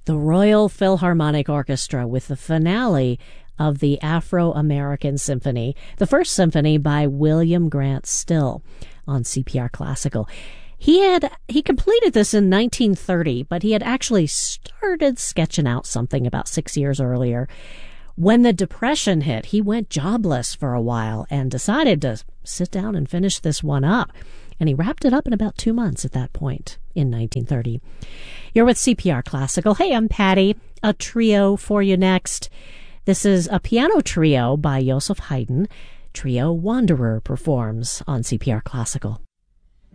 the Royal Philharmonic Orchestra with the finale of the Afro-American Symphony, the first symphony by William Grant Still on CPR Classical. He completed this in 1930, but he had actually started sketching out something about 6 years earlier. When the Depression hit, he went jobless for a while and decided to sit down and finish this one up. And he wrapped it up in about 2 months at that point in 1930. You're with CPR Classical. Hey, I'm Patty. A trio for you next. This is a piano trio by Joseph Haydn. Trio Wanderer performs on CPR Classical.